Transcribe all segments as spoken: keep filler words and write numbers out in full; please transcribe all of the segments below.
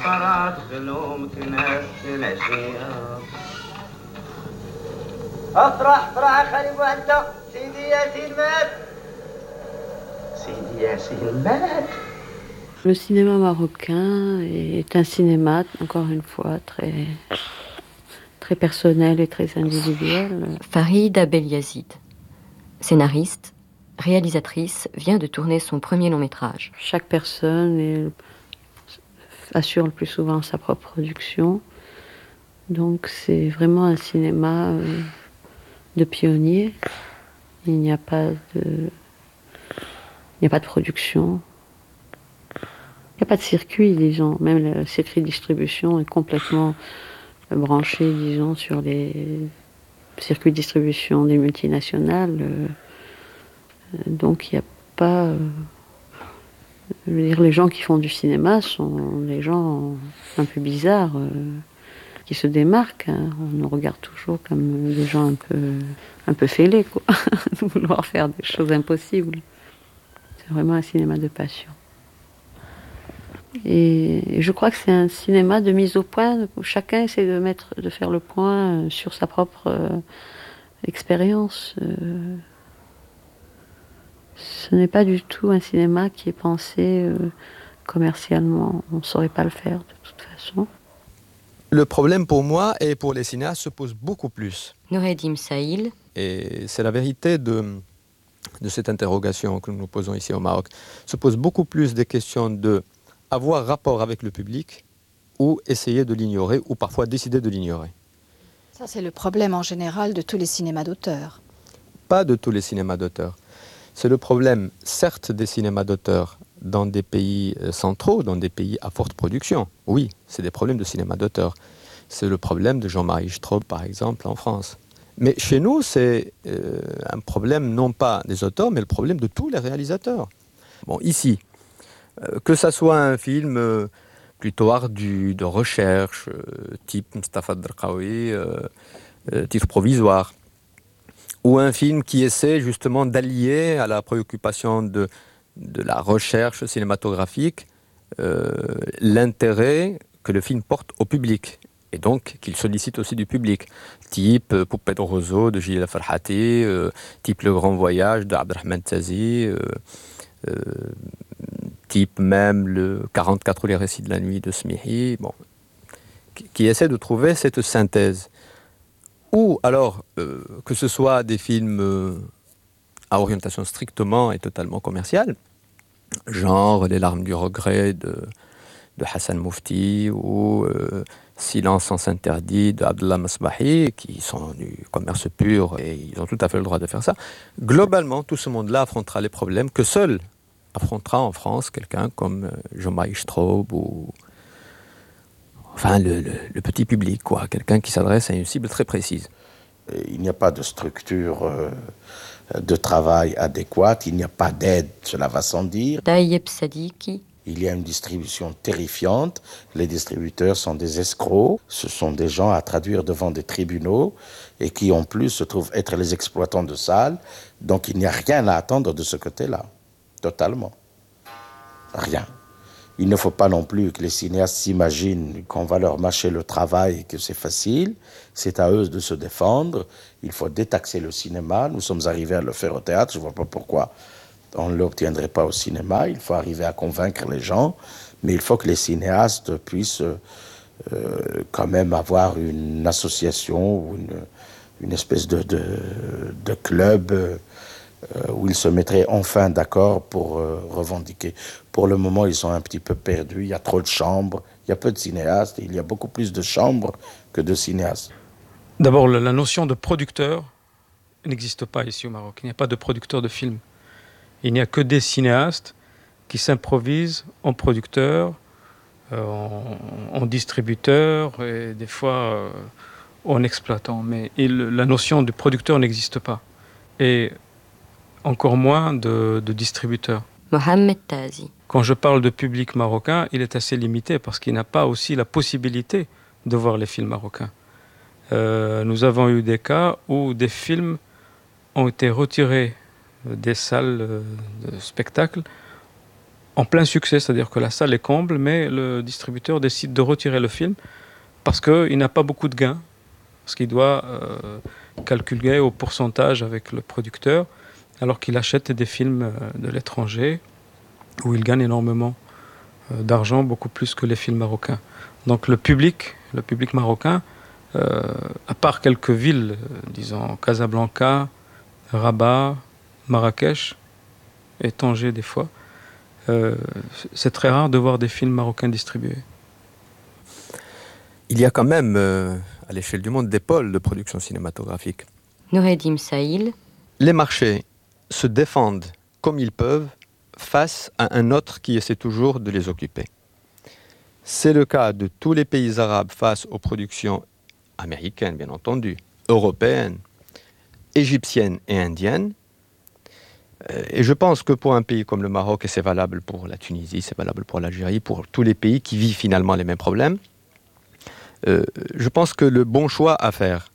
افرح فرح خليب وانت سيدي ياسين مات سيدي ياسين مات. Le cinéma marocain est un cinéma, encore une fois, très, très personnel et très individuel. Farida Beliazid, scénariste, réalisatrice, vient de tourner son premier long métrage. Chaque personne est, assure le plus souvent sa propre production. Donc c'est vraiment un cinéma euh, de pionniers. Il n'y a pas de, il n'y a pas de production. Il n'y a pas de circuit, disons. Même le circuit de distribution est complètement branché, disons, sur les circuits de distribution des multinationales. Donc il n'y a pas... Je veux dire, les gens qui font du cinéma sont des gens un peu bizarres, qui se démarquent. On nous regarde toujours comme des gens un peu, un peu fêlés, quoi. De vouloir faire des choses impossibles. C'est vraiment un cinéma de passion. Et je crois que c'est un cinéma de mise au point où chacun essaie de mettre, de faire le point sur sa propre euh, expérience. Euh, ce n'est pas du tout un cinéma qui est pensé euh, commercialement. On ne saurait pas le faire de toute façon. Le problème pour moi et pour les cinéastes se pose beaucoup plus. Noureddin Saïl. Et c'est la vérité de, de cette interrogation que nous nous posons ici au Maroc. Se pose beaucoup plus des questions de avoir rapport avec le public ou essayer de l'ignorer ou parfois décider de l'ignorer. Ça, c'est le problème en général de tous les cinémas d'auteur. Pas de tous les cinémas d'auteur. C'est le problème, certes, des cinémas d'auteur dans des pays centraux, dans des pays à forte production. Oui, c'est des problèmes de cinéma d'auteur. C'est le problème de Jean-Marie Straub, par exemple, en France. Mais chez nous, c'est euh, un problème non pas des auteurs, mais le problème de tous les réalisateurs. Bon, ici, que ça soit un film euh, plutôt ardu, de recherche, euh, type Mustafa Drqawi, euh, euh, titre provisoire, ou un film qui essaie justement d'allier à la préoccupation de, de la recherche cinématographique euh, l'intérêt que le film porte au public, et donc qu'il sollicite aussi du public, type euh, Poupée de roseau de Gilles Farhati, euh, type Le Grand Voyage de Abdelrahman Tazi, euh, euh, type même le quarante-quatre ou les récits de la nuit de Smihi, bon, qui, qui essaie de trouver cette synthèse. Ou alors, euh, que ce soit des films euh, à orientation strictement et totalement commerciale, genre Les larmes du regret de, de Hassan Moufti, ou euh, Silence sans interdit de Abdallah Masbahi, qui sont du commerce pur et ils ont tout à fait le droit de faire ça. Globalement, tout ce monde-là affrontera les problèmes que seul affrontera en France quelqu'un comme Jean-Marie Straub ou enfin le, le, le petit public, quoi, quelqu'un qui s'adresse à une cible très précise. Il n'y a pas de structure euh, de travail adéquate, il n'y a pas d'aide, cela va sans dire. Taïeb Sadiki. Il y a une distribution terrifiante, les distributeurs sont des escrocs, ce sont des gens à traduire devant des tribunaux et qui en plus se trouvent être les exploitants de salles, donc il n'y a rien à attendre de ce côté-là. Totalement. Rien. Il ne faut pas non plus que les cinéastes s'imaginent qu'on va leur mâcher le travail et que c'est facile. C'est à eux de se défendre. Il faut détaxer le cinéma. Nous sommes arrivés à le faire au théâtre. Je ne vois pas pourquoi on ne l'obtiendrait pas au cinéma. Il faut arriver à convaincre les gens. Mais il faut que les cinéastes puissent euh, quand même avoir une association ou une, une espèce de, de, de club euh, où ils se mettraient enfin d'accord pour euh, revendiquer. Pour le moment, ils sont un petit peu perdus. Il y a trop de chambres, il y a peu de cinéastes, et il y a beaucoup plus de chambres que de cinéastes. D'abord, la notion de producteur n'existe pas ici au Maroc. Il n'y a pas de producteur de films. Il n'y a que des cinéastes qui s'improvisent en producteurs, euh, en, en distributeurs et des fois euh, en exploitants. Mais il, la notion de producteur n'existe pas. Et encore moins de, de distributeurs. Mohamed Tazi. Quand je parle de public marocain, il est assez limité parce qu'il n'a pas aussi la possibilité de voir les films marocains. Euh, nous avons eu des cas où des films ont été retirés des salles de spectacle en plein succès, c'est-à-dire que la salle est comble, mais le distributeur décide de retirer le film parce qu'il n'a pas beaucoup de gains, parce qu'il doit euh, calculer au pourcentage avec le producteur, alors qu'il achète des films euh, de l'étranger, où il gagne énormément euh, d'argent, beaucoup plus que les films marocains. Donc le public, le public marocain, euh, à part quelques villes, euh, disons Casablanca, Rabat, Marrakech et Tanger des fois, euh, c'est très rare de voir des films marocains distribués. Il y a quand même, euh, à l'échelle du monde, des pôles de production cinématographique. Noureddin Saïl. Les marchés se défendent comme ils peuvent face à un autre qui essaie toujours de les occuper. C'est le cas de tous les pays arabes face aux productions américaines, bien entendu, européennes, égyptiennes et indiennes. Et je pense que pour un pays comme le Maroc, et c'est valable pour la Tunisie, c'est valable pour l'Algérie, pour tous les pays qui vivent finalement les mêmes problèmes, euh, je pense que le bon choix à faire,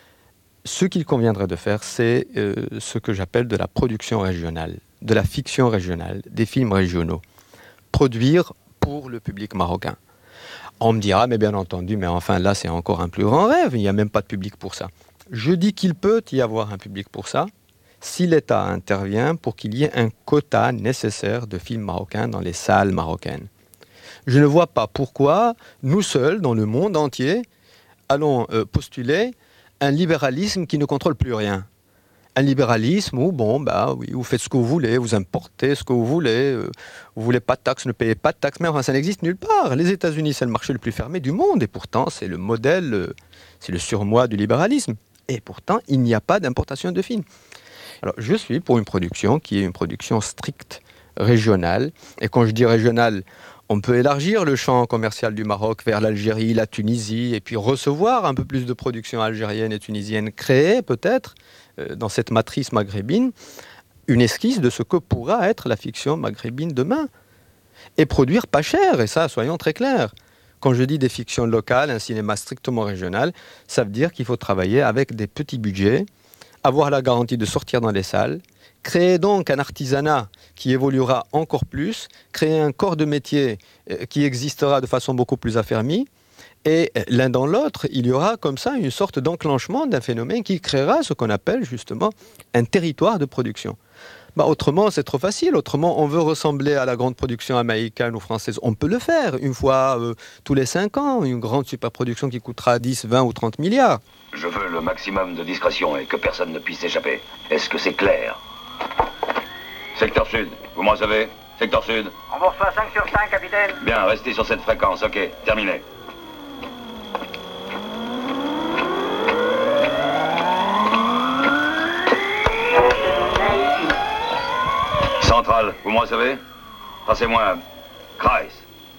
ce qu'il conviendrait de faire, c'est euh, ce que j'appelle de la production régionale, de la fiction régionale, des films régionaux. Produire pour le public marocain. On me dira, mais bien entendu, mais enfin là c'est encore un plus grand rêve, il n'y a même pas de public pour ça. Je dis qu'il peut y avoir un public pour ça, si l'État intervient pour qu'il y ait un quota nécessaire de films marocains dans les salles marocaines. Je ne vois pas pourquoi nous seuls, dans le monde entier, allons euh, postuler un libéralisme qui ne contrôle plus rien. Un libéralisme où, bon, bah oui, vous faites ce que vous voulez, vous importez ce que vous voulez, euh, vous voulez pas de taxes, ne payez pas de taxes, mais enfin, ça n'existe nulle part. Les États-Unis, c'est le marché le plus fermé du monde, et pourtant, c'est le modèle, euh, c'est le surmoi du libéralisme. Et pourtant, il n'y a pas d'importation de films. Alors, je suis pour une production qui est une production stricte, régionale, et quand je dis régionale, on peut élargir le champ commercial du Maroc vers l'Algérie, la Tunisie, et puis recevoir un peu plus de production algérienne et tunisienne, créer peut-être, euh, dans cette matrice maghrébine, une esquisse de ce que pourra être la fiction maghrébine demain. Et produire pas cher, et ça, soyons très clairs. Quand je dis des fictions locales, un cinéma strictement régional, ça veut dire qu'il faut travailler avec des petits budgets, avoir la garantie de sortir dans les salles, créer donc un artisanat qui évoluera encore plus, créer un corps de métier qui existera de façon beaucoup plus affermie, et l'un dans l'autre, il y aura comme ça une sorte d'enclenchement d'un phénomène qui créera ce qu'on appelle justement un territoire de production. Bah, autrement, c'est trop facile. Autrement, on veut ressembler à la grande production américaine ou française. On peut le faire une fois euh, tous les cinq ans, une grande superproduction qui coûtera dix, vingt ou trente milliards. Je veux le maximum de discrétion et que personne ne puisse échapper. Est-ce que c'est clair? Secteur Sud, vous m'en savez? Secteur Sud. On vous reçoit cinq sur cinq, capitaine. Bien, restez sur cette fréquence, ok. Terminé. Centrale, vous m'en savez? Passez-moi Kreis.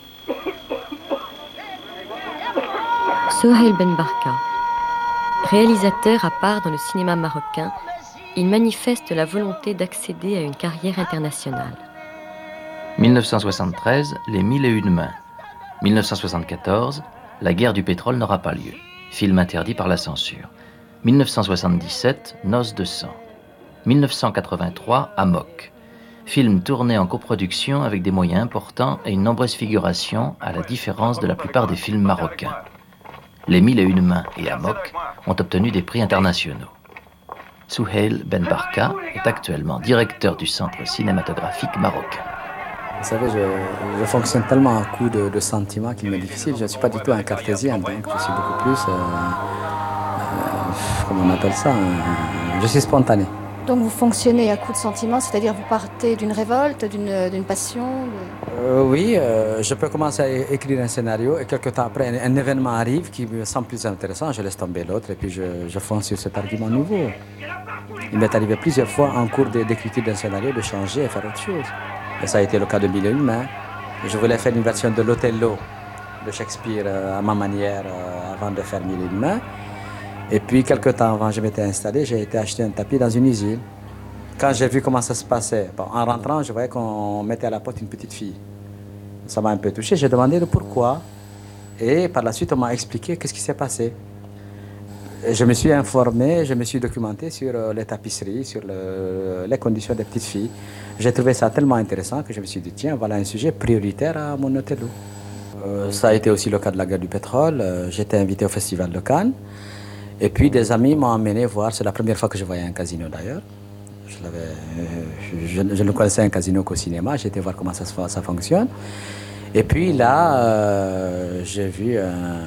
Sohail Ben Barka. Réalisateur à part dans le cinéma marocain, il manifeste la volonté d'accéder à une carrière internationale. mille neuf cent soixante-treize, Les Mille et Une Mains. mille neuf cent soixante-quatorze, La guerre du pétrole n'aura pas lieu. Film interdit par la censure. mille neuf cent soixante-dix-sept, Noces de sang. mille neuf cent quatre-vingt-trois, Amok. Film tourné en coproduction avec des moyens importants et une nombreuse figuration, à la différence de la plupart des films marocains. Les Mille et Une Mains et Amok ont obtenu des prix internationaux. Sohail Ben Barka est actuellement directeur du Centre cinématographique marocain. Vous savez, je, je fonctionne tellement à coup de, de sentiments qu'il m'est difficile. Je ne suis pas du tout un cartésien, donc je suis beaucoup plus, euh, euh, comment on appelle ça, euh, je suis spontané. Donc vous fonctionnez à coup de sentiments, c'est-à-dire vous partez d'une révolte, d'une, d'une passion de... euh, Oui, euh, je peux commencer à écrire un scénario et quelques temps après, un, un événement arrive qui me semble plus intéressant, je laisse tomber l'autre et puis je, je fonce sur cet argument nouveau. Il m'est arrivé plusieurs fois en cours d'écriture d'un scénario de changer et faire autre chose. Et ça a été le cas de Mille et Une Mains. Je voulais faire une version de l'Othello de Shakespeare euh, à ma manière euh, avant de faire Mille et Une Mains. Et puis, quelques temps avant, je m'étais installé, j'ai été acheter un tapis dans une usine. Quand j'ai vu comment ça se passait, bon, en rentrant, je voyais qu'on mettait à la porte une petite fille. Ça m'a un peu touché, j'ai demandé le pourquoi. Et par la suite, on m'a expliqué qu'est-ce qui s'est passé. Je me suis informé, je me suis documenté sur les tapisseries, sur le, les conditions des petites filles. J'ai trouvé ça tellement intéressant que je me suis dit, tiens, voilà un sujet prioritaire à mon Othello. Euh, ça a été aussi le cas de la guerre du pétrole. Euh, J'étais invité au Festival de Cannes. Et puis des amis m'ont emmené voir, c'est la première fois que je voyais un casino d'ailleurs. Je, euh, je, je ne connaissais un casino qu'au cinéma, j'ai été voir comment ça, ça fonctionne. Et puis là, euh, j'ai vu un,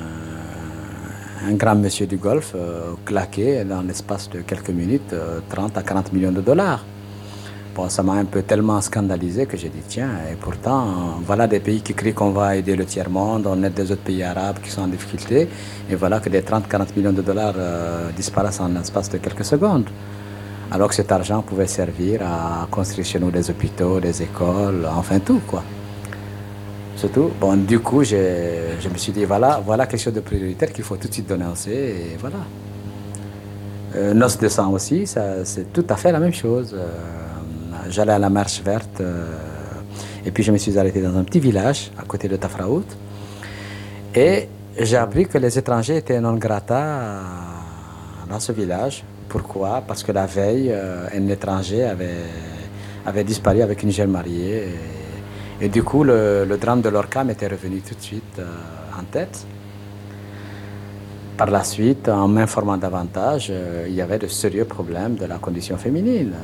un grand monsieur du Golfe euh, claquer dans l'espace de quelques minutes euh, trente à quarante millions de dollars. Bon, ça m'a un peu tellement scandalisé que j'ai dit tiens, et pourtant, voilà des pays qui crient qu'on va aider le tiers-monde, on aide des autres pays arabes qui sont en difficulté, et voilà que des trente à quarante millions de dollars euh, disparaissent en l'espace de quelques secondes. Alors que cet argent pouvait servir à construire chez nous des hôpitaux, des écoles, enfin tout, quoi. Surtout, bon, du coup, je me suis dit, voilà, voilà quelque chose de prioritaire qu'il faut tout de suite dénoncer, et voilà. Euh, Noces de sang aussi, c'est tout à fait la même chose. Euh, J'allais à la marche verte, euh, et puis je me suis arrêté dans un petit village, à côté de Tafraout, et j'ai appris que les étrangers étaient non grata dans ce village. Pourquoi? Parce que la veille, euh, un étranger avait, avait disparu avec une jeune mariée. Et, et du coup, le, le drame de l'Orca m'était revenu tout de suite euh, en tête. Par la suite, en m'informant davantage, euh, il y avait de sérieux problèmes de la condition féminine.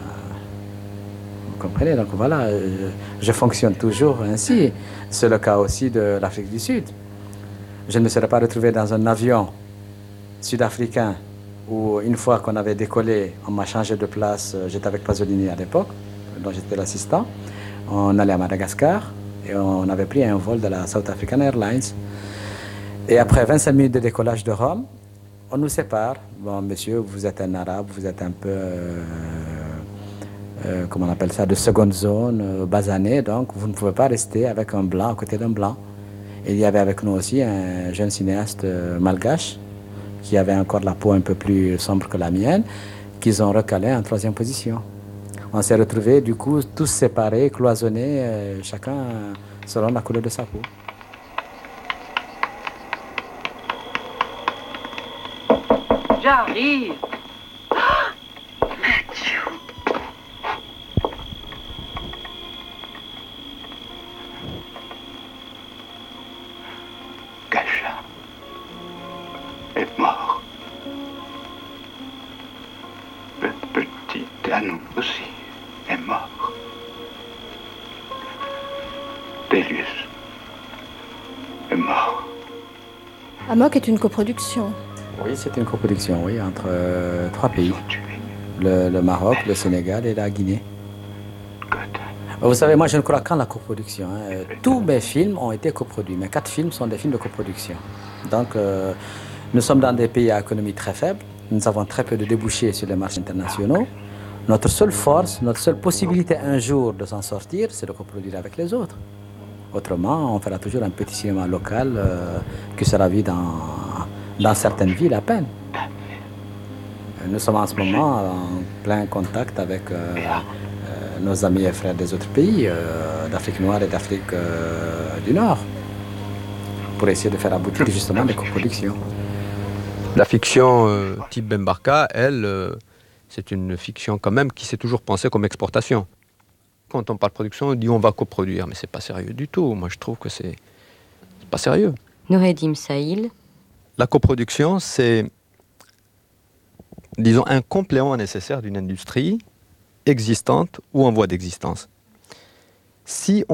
Vous comprenez? Donc voilà, je, je fonctionne toujours ainsi. C'est le cas aussi de l'Afrique du Sud. Je ne me serais pas retrouvé dans un avion sud-africain où une fois qu'on avait décollé, on m'a changé de place, j'étais avec Pasolini à l'époque, dont j'étais l'assistant, on allait à Madagascar et on avait pris un vol de la South African Airlines. Et après vingt-cinq minutes de décollage de Rome, on nous sépare. Bon, monsieur, vous êtes un arabe, vous êtes un peu, euh, euh, comment on appelle ça, de seconde zone, euh, basané, donc vous ne pouvez pas rester avec un blanc à côté d'un blanc. Et il y avait avec nous aussi un jeune cinéaste euh, malgache, qui avait encore la peau un peu plus sombre que la mienne, qu'ils ont recalé en troisième position. On s'est retrouvés du coup tous séparés, cloisonnés, euh, chacun selon la couleur de sa peau. J'arrive. Gacha est mort. Le petit Danou aussi est mort. Délius est mort. Amok est une coproduction. Oui, c'est une coproduction, oui, entre euh, trois pays. Le, le Maroc, le Sénégal et la Guinée. Vous savez, moi je ne crois qu'en la coproduction. Hein. Tous mes films ont été coproduits. Mes quatre films sont des films de coproduction. Donc, euh, nous sommes dans des pays à économie très faible. Nous avons très peu de débouchés sur les marchés internationaux. Notre seule force, notre seule possibilité un jour de s'en sortir, c'est de coproduire avec les autres. Autrement, on fera toujours un petit cinéma local euh, qui sera vu dans, dans certaines villes à peine. Nous sommes en ce moment en plein contact avec euh, euh, nos amis et frères des autres pays, euh, d'Afrique noire et d'Afrique euh, du Nord, pour essayer de faire aboutir justement des coproductions. La fiction euh, type Bembarka, elle, euh, c'est une fiction quand même qui s'est toujours pensée comme exportation. Quand on parle production, on dit on va coproduire, mais c'est pas sérieux du tout. Moi, je trouve que c'est pas sérieux. Noureddin Saïl. La coproduction, c'est, disons, un complément nécessaire d'une industrie existante ou en voie d'existence. Si